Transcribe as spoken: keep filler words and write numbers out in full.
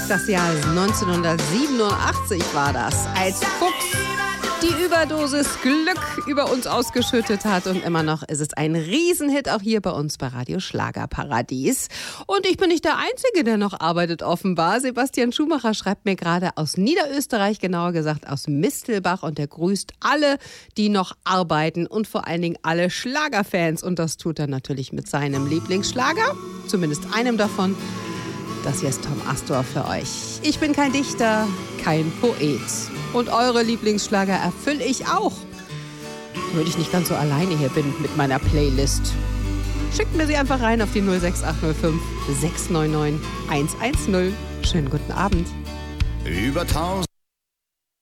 Das Jahr neunzehnhundertsiebenundachtzig war das, als Fuchs die Überdosis Glück über uns ausgeschüttet hat. Und immer noch ist es ein Riesenhit, auch hier bei uns bei Radio Schlagerparadies. Und ich bin nicht der Einzige, der noch arbeitet, offenbar. Sebastian Schumacher schreibt mir gerade aus Niederösterreich, genauer gesagt aus Mistelbach. Und er grüßt alle, die noch arbeiten und vor allen Dingen alle Schlagerfans. Und das tut er natürlich mit seinem Lieblingsschlager, zumindest einem davon. Das hier ist Tom Astor für euch. Ich bin kein Dichter, kein Poet. Und eure Lieblingsschlager erfülle ich auch. Nur ich nicht ganz so alleine hier bin mit meiner Playlist. Schickt mir sie einfach rein auf die null sechs acht null fünf sechs neun neun eins eins null. Schönen guten Abend. Über tausend